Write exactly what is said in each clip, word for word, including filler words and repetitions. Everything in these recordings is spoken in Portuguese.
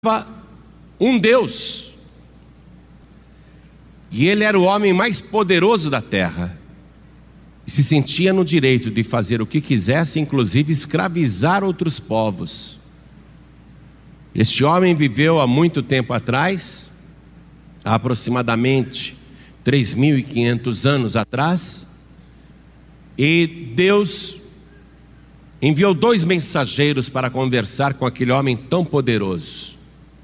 um Deus, e ele era o homem mais poderoso da terra, e se sentia no direito de fazer o que quisesse, inclusive escravizar outros povos. Este homem viveu há muito tempo atrás, há aproximadamente três mil e quinhentos anos atrás, e Deus enviou dois mensageiros para conversar com aquele homem tão poderoso.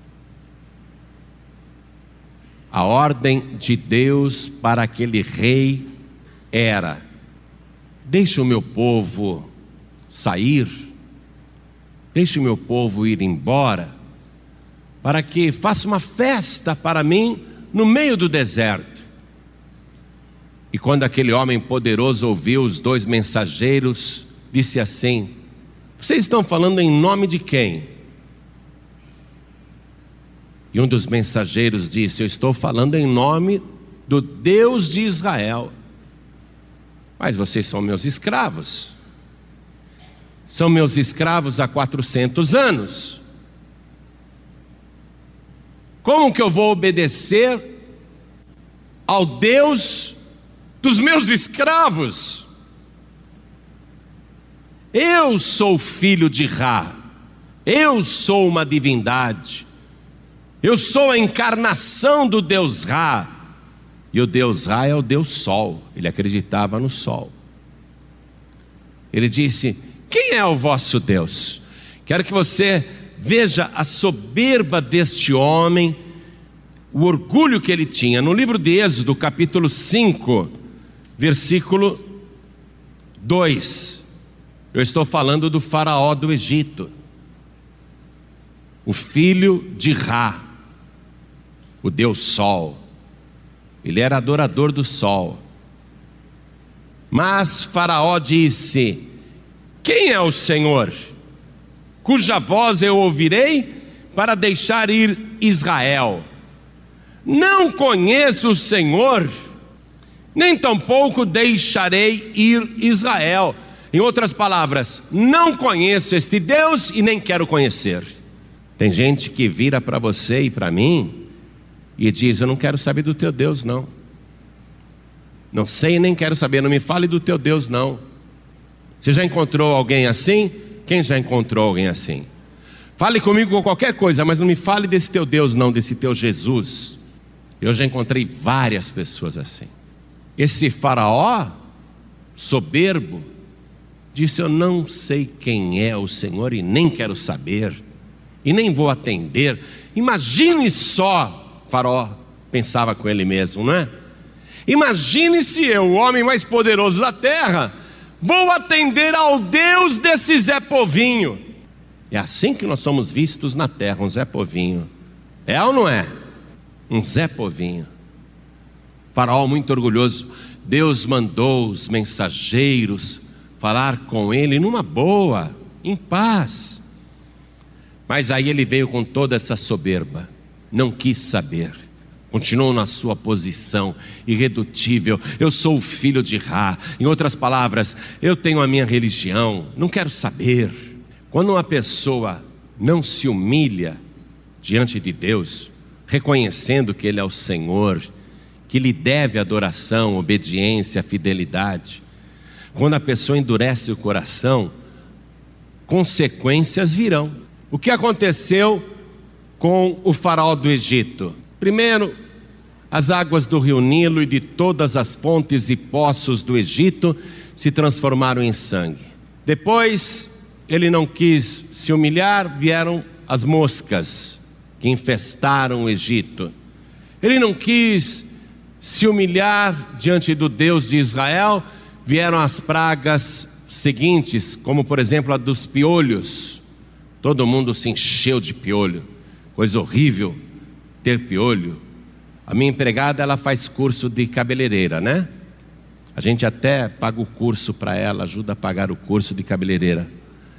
A ordem de Deus para aquele rei era: deixe o meu povo sair, deixe o meu povo ir embora, para que faça uma festa para mim no meio do deserto. E quando aquele homem poderoso ouviu os dois mensageiros, disse assim: vocês estão falando em nome de quem? E um dos mensageiros disse: eu estou falando em nome do Deus de Israel. Mas vocês são meus escravos. São meus escravos há quatrocentos anos. Como que eu vou obedecer ao Deus dos meus escravos? Eu sou filho de Ra, eu sou uma divindade, eu sou a encarnação do Deus Ra, e o Deus Ra é o Deus Sol, ele acreditava no Sol. Ele disse: quem é o vosso Deus? Quero que você veja a soberba deste homem, o orgulho que ele tinha. No livro de Êxodo, capítulo cinco, versículo dois, eu estou falando do faraó do Egito, o filho de Ra, o Deus Sol. Ele era adorador do sol. Mas faraó disse: quem é o Senhor, cuja voz eu ouvirei para deixar ir Israel? Não conheço o Senhor, nem tampouco deixarei ir Israel. Em outras palavras, não conheço este Deus e nem quero conhecer. Tem gente que vira para você e para mim e diz: eu não quero saber do teu Deus não, não sei nem quero saber, não me fale do teu Deus não. Você já encontrou alguém assim? Quem já encontrou alguém assim? Fale comigo com qualquer coisa, mas não me fale desse teu Deus não, desse teu Jesus. Eu já encontrei várias pessoas assim. Esse faraó soberbo disse: eu não sei quem é o Senhor e nem quero saber, e nem vou atender. Imagine só, faraó pensava com ele mesmo, não é? Imagine se eu, o homem mais poderoso da terra, vou atender ao Deus desse Zé Povinho. É assim que nós somos vistos na terra, um Zé Povinho. É ou não é? Um Zé Povinho. Faraó muito orgulhoso. Deus mandou os mensageiros falar com ele numa boa, em paz. Mas aí ele veio com toda essa soberba, não quis saber, continuou na sua posição irredutível. Eu sou o filho de Ra, em outras palavras, eu tenho a minha religião, não quero saber. Quando uma pessoa não se humilha diante de Deus, reconhecendo que Ele é o Senhor, que lhe deve adoração, obediência, fidelidade, quando a pessoa endurece o coração, consequências virão. O que aconteceu com o faraó do Egito? Primeiro, as águas do rio Nilo e de todas as fontes e poços do Egito se transformaram em sangue. Depois, ele não quis se humilhar, vieram as moscas que infestaram o Egito. Ele não quis se humilhar diante do Deus de Israel, vieram as pragas seguintes, como por exemplo a dos piolhos. Todo mundo se encheu de piolho, coisa horrível ter piolho. A minha empregada, ela faz curso de cabeleireira, né? A gente até paga o curso para ela, ajuda a pagar o curso de cabeleireira.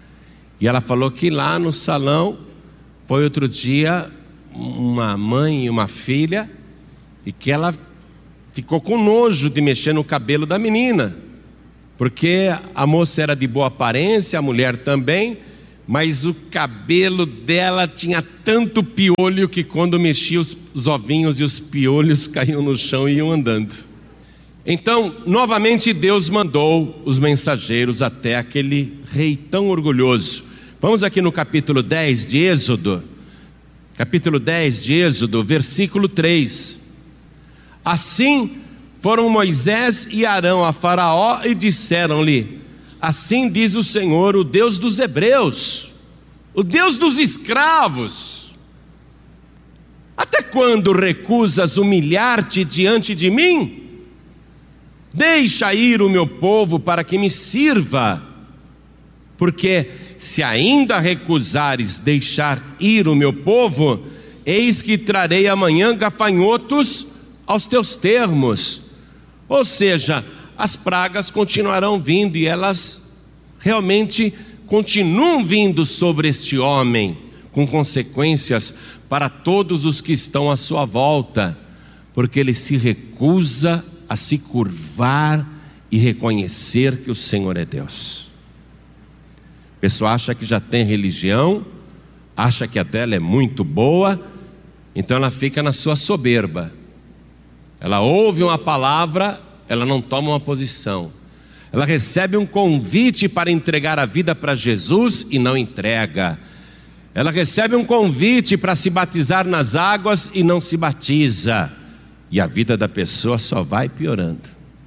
E ela falou que lá no salão, foi outro dia, uma mãe e uma filha, e que ela ficou com nojo de mexer no cabelo da menina, porque a moça era de boa aparência, a mulher também, mas o cabelo dela tinha tanto piolho que quando mexia os, os ovinhos e os piolhos caíam no chão e iam andando. Então, novamente Deus mandou os mensageiros até aquele rei tão orgulhoso. Vamos aqui no capítulo dez de Êxodo, capítulo dez de Êxodo, versículo três. Assim foram Moisés e Arão a Faraó e disseram-lhe: assim diz o Senhor, o Deus dos hebreus, o Deus dos escravos: até quando recusas humilhar-te diante de mim? Deixa ir o meu povo para que me sirva, porque se ainda recusares deixar ir o meu povo, eis que trarei amanhã gafanhotos aos teus termos. Ou seja, as pragas continuarão vindo e elas realmente continuam vindo sobre este homem, com consequências para todos os que estão à sua volta, porque ele se recusa a se curvar e reconhecer que o Senhor é Deus. A pessoa acha que já tem religião, acha que até ela é muito boa, então ela fica na sua soberba. Ela ouve uma palavra, ela não toma uma posição. Ela recebe um convite para entregar a vida para Jesus e não entrega. Ela recebe um convite para se batizar nas águas e não se batiza. E a vida da pessoa só vai piorando.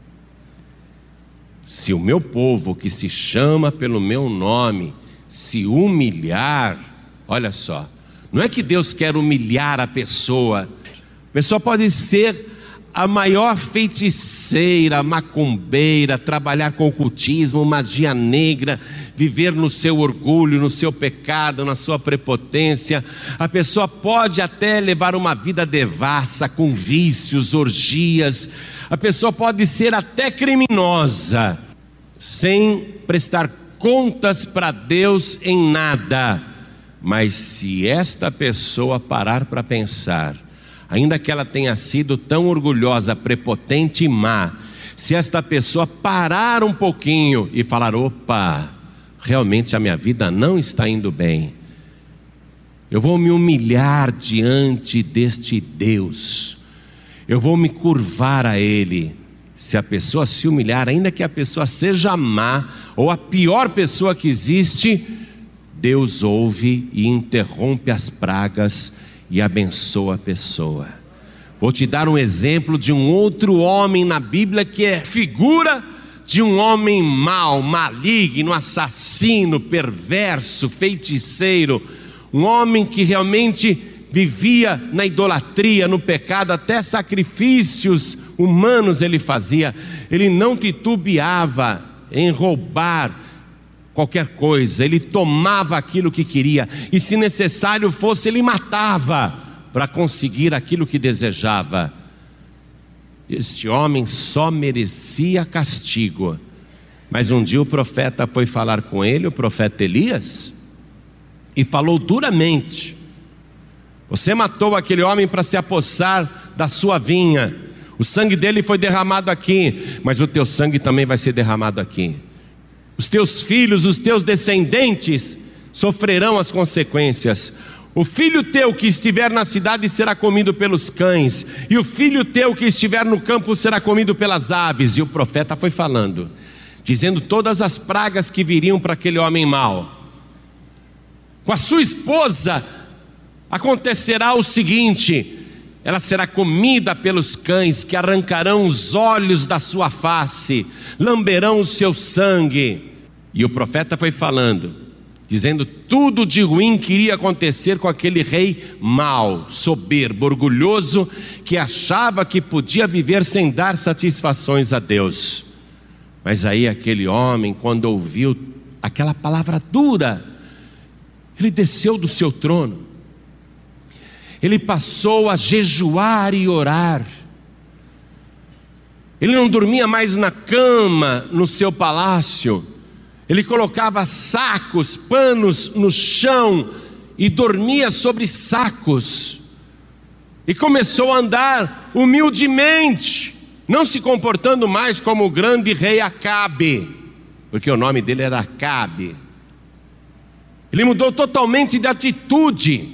Se o meu povo, que se chama pelo meu nome, se humilhar, olha só, não é que Deus quer humilhar a pessoa. A pessoa pode ser a maior feiticeira, macumbeira, trabalhar com ocultismo, magia negra, viver no seu orgulho, no seu pecado, na sua prepotência. A pessoa pode até levar uma vida devassa, com vícios, orgias. A pessoa pode ser até criminosa, sem prestar contas para Deus em nada. Mas se esta pessoa parar para pensar, ainda que ela tenha sido tão orgulhosa, prepotente e má, se esta pessoa parar um pouquinho e falar: opa, realmente a minha vida não está indo bem, eu vou me humilhar diante deste Deus, eu vou me curvar a Ele. Se a pessoa se humilhar, ainda que a pessoa seja má, ou a pior pessoa que existe, Deus ouve e interrompe as pragas e abençoa a pessoa. Vou te dar um exemplo de um outro homem na Bíblia que é figura de um homem mau, maligno, assassino, perverso, feiticeiro, um homem que realmente vivia na idolatria, no pecado, até sacrifícios humanos ele fazia. Ele não titubeava em roubar qualquer coisa, ele tomava aquilo que queria, e se necessário fosse, ele matava para conseguir aquilo que desejava. Este homem só merecia castigo. Mas um dia o profeta foi falar com ele, o profeta Elias, e falou duramente: você matou aquele homem para se apossar da sua vinha, o sangue dele foi derramado aqui, mas o teu sangue também vai ser derramado aqui. Os teus filhos, os teus descendentes sofrerão as consequências. O filho teu que estiver na cidade será comido pelos cães, e o filho teu que estiver no campo será comido pelas aves. E o profeta foi falando, dizendo todas as pragas que viriam para aquele homem mau. Com a sua esposa acontecerá o seguinte: ela será comida pelos cães, que arrancarão os olhos da sua face, lamberão o seu sangue. E o profeta foi falando, dizendo tudo de ruim que iria acontecer com aquele rei mau, soberbo, orgulhoso, que achava que podia viver sem dar satisfações a Deus. Mas aí aquele homem, quando ouviu aquela palavra dura, ele desceu do seu trono, ele passou a jejuar e orar. Ele não dormia mais na cama no seu palácio, ele colocava sacos, panos no chão e dormia sobre sacos, e começou a andar humildemente, não se comportando mais como o grande rei Acabe, porque o nome dele era Acabe. Ele mudou totalmente de atitude.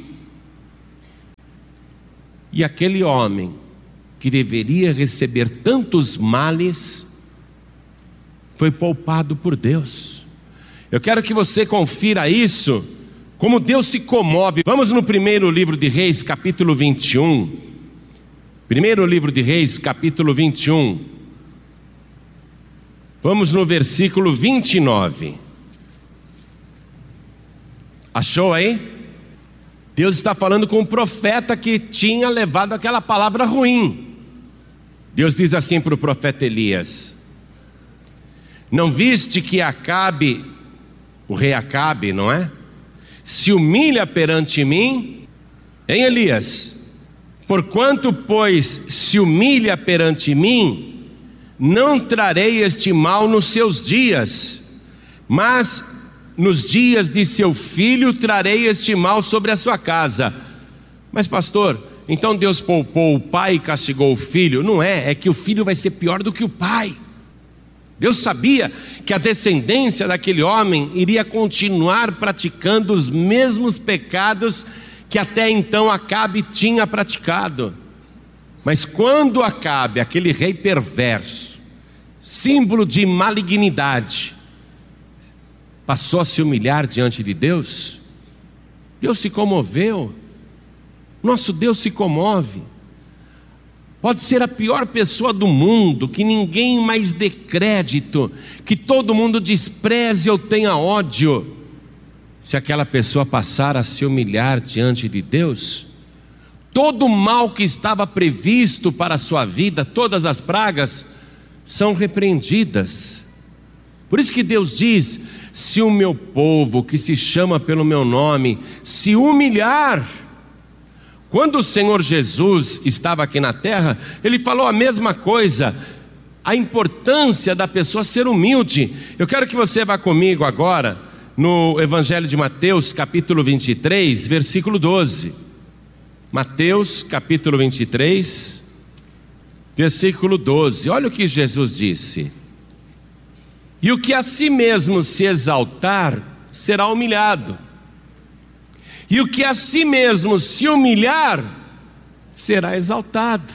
E aquele homem que deveria receber tantos males foi poupado por Deus. Eu quero que você confira isso, como Deus se comove. Vamos no primeiro livro de Reis, capítulo vinte e um. Primeiro livro de Reis, capítulo vinte e um. Vamos no versículo vinte e nove. Achou aí? Deus está falando com um profeta que tinha levado aquela palavra ruim. Deus diz assim para o profeta Elias: não viste que Acabe, o rei Acabe, não é? Se humilha perante mim, hein, Elias? Porquanto, pois, se humilha perante mim, não trarei este mal nos seus dias, mas nos dias de seu filho trarei este mal sobre a sua casa. Mas pastor, então Deus poupou o pai e castigou o filho? Não é, é que o filho vai ser pior do que o pai. Deus sabia que a descendência daquele homem iria continuar praticando os mesmos pecados que até então Acabe tinha praticado. Mas quando Acabe, aquele rei perverso, símbolo de malignidade, passou a se humilhar diante de Deus, Deus se comoveu. Nosso Deus se comove. Pode ser a pior pessoa do mundo, que ninguém mais dê crédito, que todo mundo despreze ou tenha ódio. Se aquela pessoa passar a se humilhar diante de Deus, todo o mal que estava previsto para a sua vida, todas as pragas, são repreendidas. Por isso que Deus diz: se o meu povo, que se chama pelo meu nome, se humilhar. Quando o Senhor Jesus estava aqui na terra, Ele falou a mesma coisa, a importância da pessoa ser humilde. Eu quero que você vá comigo agora no Evangelho de Mateus, capítulo vinte e três, versículo doze. Mateus, capítulo vinte e três, versículo doze. Olha o que Jesus disse: e o que a si mesmo se exaltar, será humilhado. E o que a si mesmo se humilhar, será exaltado.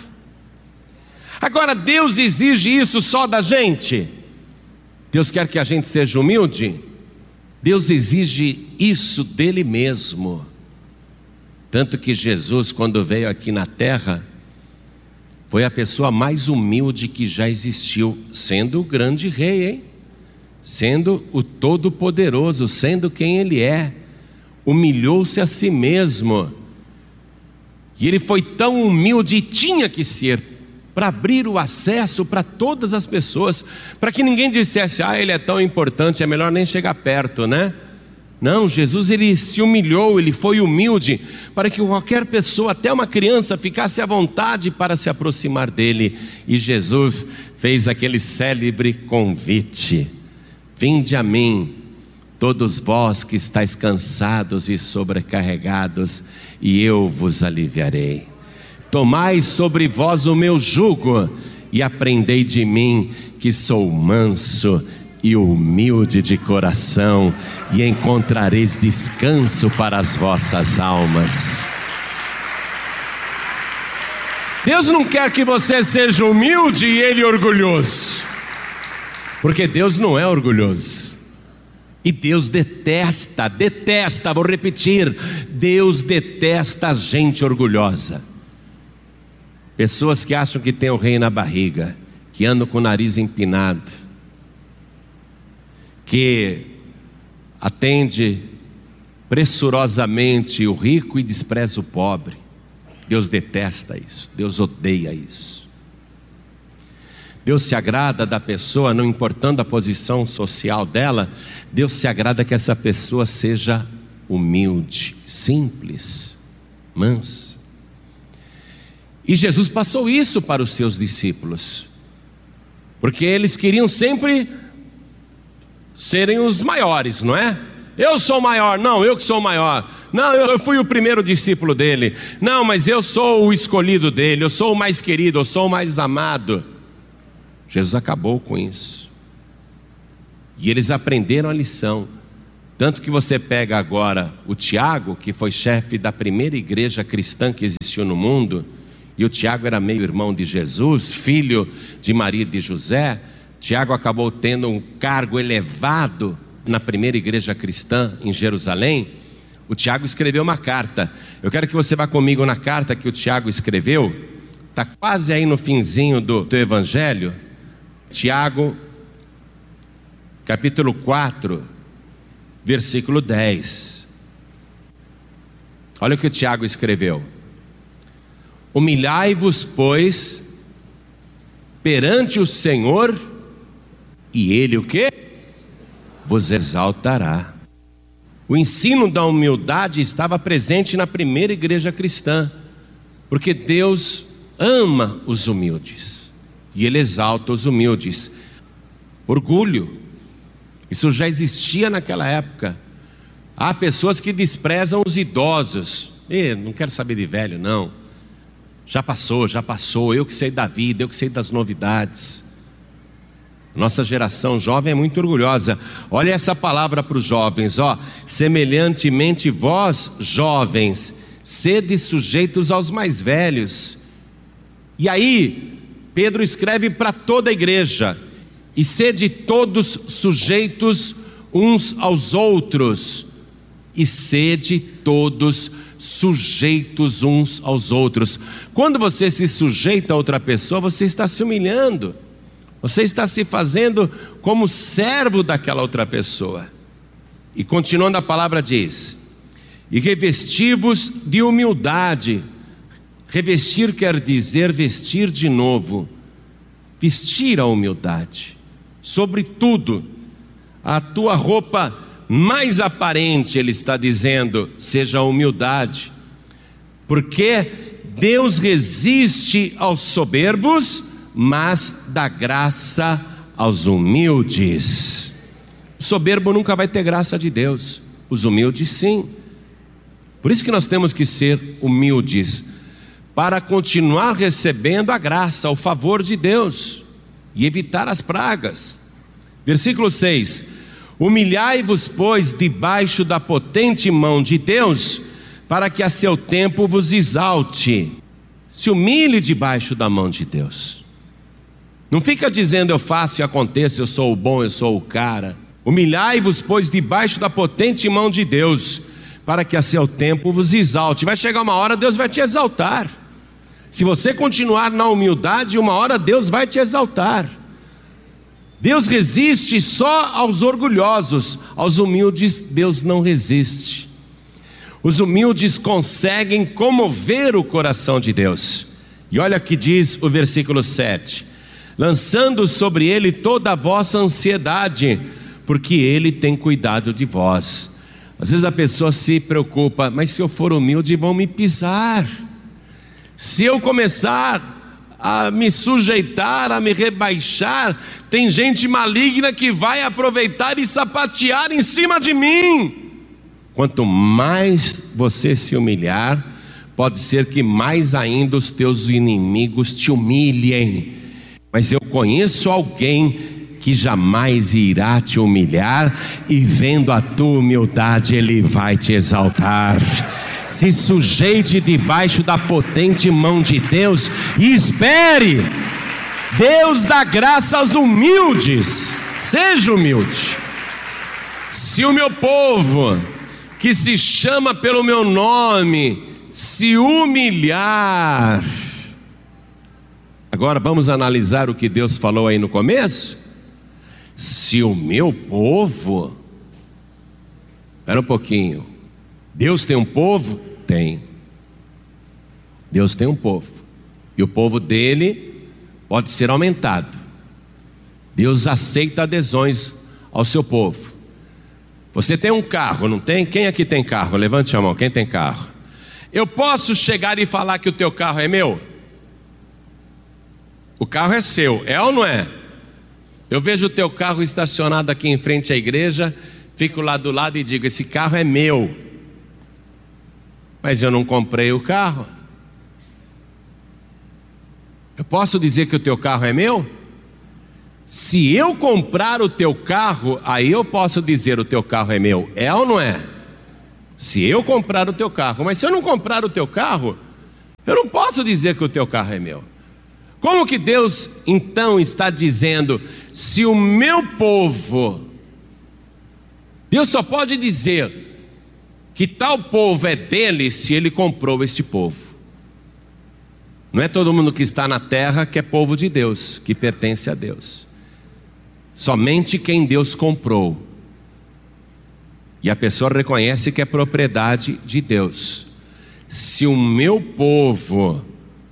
Agora, Deus exige isso só da gente? Deus quer que a gente seja humilde? Deus exige isso dele mesmo. Tanto que Jesus, quando veio aqui na terra, foi a pessoa mais humilde que já existiu, sendo o grande rei, hein? Sendo o todo-poderoso, sendo quem ele é. Humilhou-se a si mesmo. E ele foi tão humilde, e tinha que ser, para abrir o acesso para todas as pessoas, para que ninguém dissesse: ah, ele é tão importante, é melhor nem chegar perto, né? Não, Jesus, ele se humilhou, ele foi humilde, para que qualquer pessoa, até uma criança, ficasse à vontade para se aproximar dele. E Jesus fez aquele célebre convite: vinde a mim, todos vós que estáis cansados e sobrecarregados, e eu vos aliviarei. Tomai sobre vós o meu jugo, e aprendei de mim, que sou manso e humilde de coração, e encontrareis descanso para as vossas almas. Deus não quer que você seja humilde e ele orgulhoso, porque Deus não é orgulhoso. E Deus detesta, detesta, vou repetir, Deus detesta a gente orgulhosa. Pessoas que acham que tem o rei na barriga, que andam com o nariz empinado, que atende pressurosamente o rico e despreza o pobre. Deus detesta isso, Deus odeia isso. Deus se agrada da pessoa, não importando a posição social dela, Deus se agrada que essa pessoa seja humilde, simples, mansa. E Jesus passou isso para os seus discípulos, porque eles queriam sempre serem os maiores, não é? Eu sou o maior, não, eu que sou o maior. Não, eu fui o primeiro discípulo dele. Não, mas eu sou o escolhido dele, eu sou o mais querido, eu sou o mais amado. Jesus acabou com isso. E eles aprenderam a lição. Tanto que você pega agora o Tiago, que foi chefe da primeira igreja cristã que existiu no mundo, e o Tiago era meio irmão de Jesus, filho de Maria e de José. Tiago acabou tendo um cargo elevado na primeira igreja cristã em Jerusalém. O Tiago escreveu uma carta. Eu quero que você vá comigo na carta que o Tiago escreveu. Está quase aí no finzinho do, do Evangelho. Tiago, capítulo quatro, versículo dez. Olha o que o Tiago escreveu: humilhai-vos, pois, perante o Senhor, e Ele o quê? Vos exaltará. O ensino da humildade estava presente na primeira igreja cristã, porque Deus ama os humildes e Ele exalta os humildes. Orgulho, isso já existia naquela época. Há pessoas que desprezam os idosos. E não quero saber de velho, não. Já passou, já passou. Eu que sei da vida, eu que sei das novidades. Nossa geração jovem é muito orgulhosa. Olha essa palavra para os jovens, ó. Semelhantemente vós, jovens, sede sujeitos aos mais velhos. E aí, Pedro escreve para toda a igreja: e sede todos sujeitos uns aos outros. E sede todos sujeitos uns aos outros. Quando você se sujeita a outra pessoa, você está se humilhando. Você está se fazendo como servo daquela outra pessoa. E continuando a palavra diz: e revesti-vos de humildade. Revestir quer dizer vestir de novo. Vestir a humildade. Sobretudo, a tua roupa mais aparente, ele está dizendo, seja a humildade. Porque Deus resiste aos soberbos, mas dá graça aos humildes. O soberbo nunca vai ter graça de Deus, os humildes sim. Por isso que nós temos que ser humildes, para continuar recebendo a graça, o favor de Deus, e evitar as pragas. Versículo seis: humilhai-vos, pois, debaixo da potente mão de Deus, para que a seu tempo vos exalte. Se humilhe debaixo da mão de Deus. Não fica dizendo eu faço e aconteço, eu sou o bom, eu sou o cara. Humilhai-vos, pois, debaixo da potente mão de Deus, para que a seu tempo vos exalte. Vai chegar uma hora, Deus vai te exaltar. Se você continuar na humildade, uma hora Deus vai te exaltar. Deus resiste só aos orgulhosos, aos humildes Deus não resiste. Os humildes conseguem comover o coração de Deus. E olha o que diz o versículo sete: lançando sobre Ele toda a vossa ansiedade, porque Ele tem cuidado de vós. Às vezes a pessoa se preocupa: mas se eu for humilde vão me pisar. Se eu começar a me sujeitar, a me rebaixar, tem gente maligna que vai aproveitar e sapatear em cima de mim. Quanto mais você se humilhar, pode ser que mais ainda os teus inimigos te humilhem. Mas eu conheço alguém que jamais irá te humilhar, e vendo a tua humildade, ele vai te exaltar. Se sujeite debaixo da potente mão de Deus e espere. Deus dá graça aos humildes. Seja humilde. Se o meu povo, que se chama pelo meu nome, se humilhar. Agora vamos analisar o que Deus falou aí no começo. Se o meu povo, espera um pouquinho, Deus tem um povo? Tem. Deus tem um povo, e o povo dele pode ser aumentado. Deus aceita adesões ao seu povo. Você tem um carro, não tem? Quem aqui tem carro? Levante a mão, quem tem carro? Eu posso chegar e falar que o teu carro é meu? O carro é seu, é ou não é? Eu vejo o teu carro estacionado aqui em frente à igreja, fico lá do lado e digo: esse carro é meu. Mas eu não comprei o carro. Eu posso dizer que o teu carro é meu? Se eu comprar o teu carro, aí eu posso dizer: o teu carro é meu. É ou não é? Se eu comprar o teu carro. Mas se eu não comprar o teu carro, eu não posso dizer que o teu carro é meu. Como que Deus então está dizendo: se o meu povo, Deus só pode dizer que tal povo é dele se ele comprou este povo. Não é todo mundo que está na terra que é povo de Deus, que pertence a Deus. Somente quem Deus comprou. E a pessoa reconhece que é propriedade de Deus. Se o meu povo...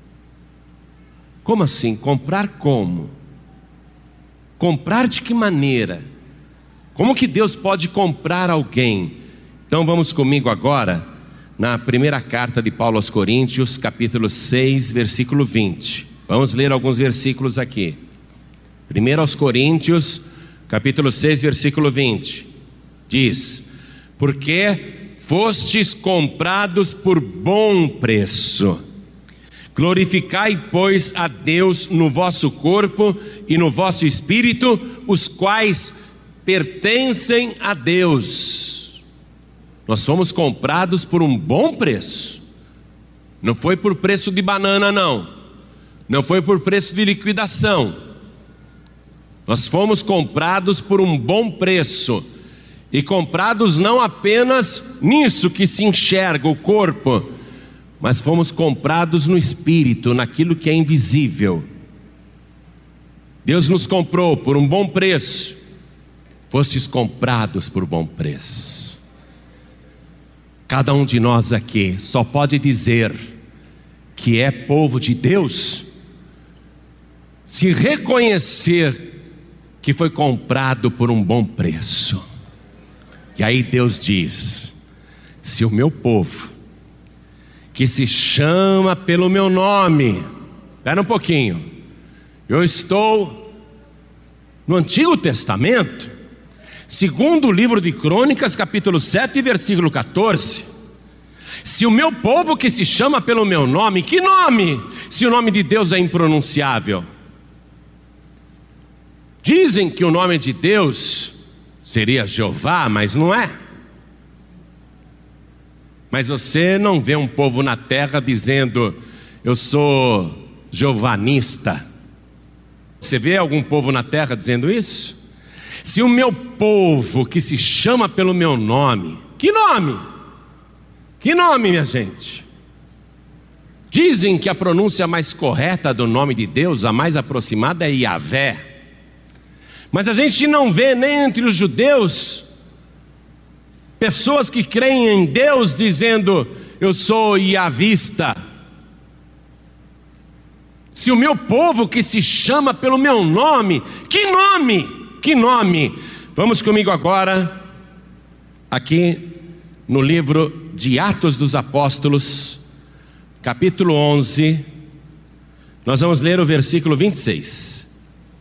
Como assim? Comprar como? Comprar de que maneira? Como que Deus pode comprar alguém? Então vamos comigo agora na primeira carta de Paulo aos Coríntios, capítulo seis, versículo vinte. Vamos ler alguns versículos aqui. Primeiro aos Coríntios, capítulo seis, versículo vinte. Diz: porque fostes comprados por bom preço. Glorificai, pois, a Deus no vosso corpo e no vosso espírito, os quais pertencem a Deus. Nós fomos comprados por um bom preço. Não foi por preço de banana, não. Não foi por preço de liquidação. Nós fomos comprados por um bom preço. E comprados não apenas nisso que se enxerga, o corpo, mas fomos comprados no espírito, naquilo que é invisível. Deus nos comprou por um bom preço. Fostes comprados por bom preço. Cada um de nós aqui só pode dizer que é povo de Deus se reconhecer que foi comprado por um bom preço. E aí Deus diz: se o meu povo, que se chama pelo meu nome... Espera um pouquinho. Eu estou no Antigo Testamento, segundo o livro de Crônicas, capítulo sete, versículo quatorze. Se o meu povo que se chama pelo meu nome... Que nome? Se o nome de Deus é impronunciável. Dizem que o nome de Deus seria Jeová, mas não é. Mas você não vê um povo na terra dizendo: eu sou jeovanista. Você vê algum povo na terra dizendo isso? Se o meu povo que se chama pelo meu nome... Que nome? Que nome, minha gente? Dizem que a pronúncia mais correta do nome de Deus, a mais aproximada, é Yahvé. Mas a gente não vê nem entre os judeus pessoas que creem em Deus dizendo: eu sou Yahvista. Se o meu povo que se chama pelo meu nome... Que nome? Que nome? Vamos comigo agora aqui no livro de Atos dos Apóstolos, capítulo onze. Nós vamos ler o versículo vinte e seis.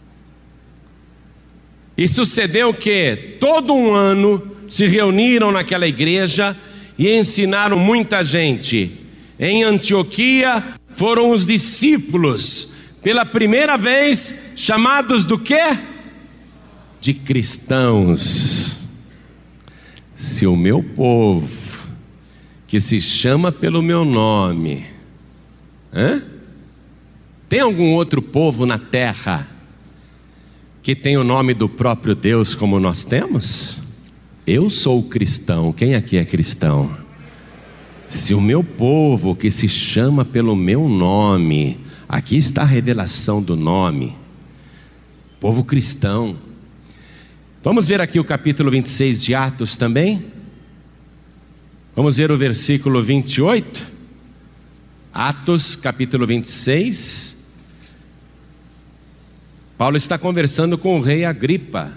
E sucedeu que todo um ano se reuniram naquela igreja e ensinaram muita gente. Em Antioquia foram os discípulos, pela primeira vez, chamados do quê? De cristãos. Se o meu povo, que se chama pelo meu nome... Hã? Tem algum outro povo na terra que tem o nome do próprio Deus como nós temos? Eu sou cristão. Quem aqui é cristão? Se o meu povo que se chama pelo meu nome... Aqui está a revelação do nome. Povo cristão. Vamos ver aqui o capítulo vinte e seis de Atos também? Vamos ver o versículo vinte e oito? Atos capítulo vinte e seis. Paulo está conversando com o rei Agripa.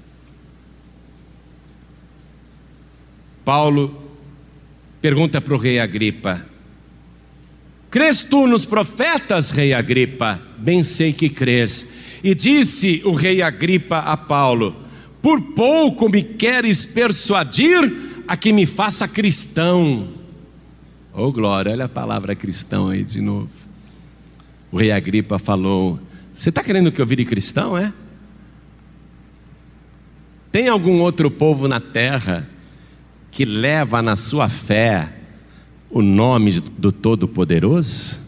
Paulo pergunta para o rei Agripa: crês tu nos profetas, rei Agripa? Bem sei que crês. E disse o rei Agripa a Paulo: por pouco me queres persuadir a que me faça cristão. Oh glória, olha a palavra cristão aí de novo. O rei Agripa falou: você está querendo que eu vire cristão, é? Tem algum outro povo na terra que leva na sua fé o nome do Todo-Poderoso?